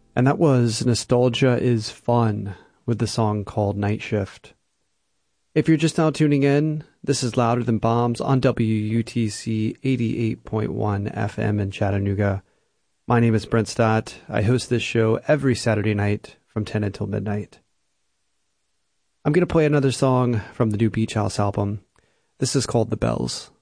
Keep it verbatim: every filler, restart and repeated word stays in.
And that was Nostalgia is Fun with the song called Night Shift. If you're just now tuning in, this is Louder Than Bombs on W U T C eighty-eight point one F M in Chattanooga. My name is Brent Stott. I host this show every Saturday night from ten until midnight. I'm going to play another song from the new Beach House album. This is called The Bells.